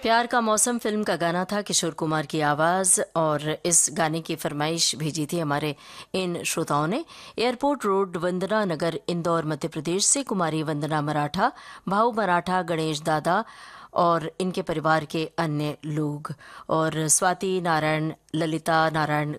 प्यार का मौसम फिल्म का गाना था, किशोर कुमार की आवाज। और इस गाने की फरमाइश भेजी थी हमारे इन श्रोताओं ने। एयरपोर्ट रोड, वंदना नगर, इंदौर, मध्य प्रदेश से कुमारी वंदना मराठा, भाऊ मराठा, गणेश दादा और इनके परिवार के अन्य लोग। और स्वाति नारायण, ललिता नारायण